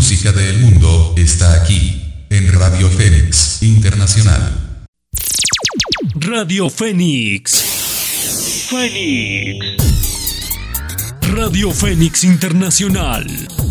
música del mundo está aquí, en Radio Fénix Internacional. Radio Fénix. Radio Fénix Internacional.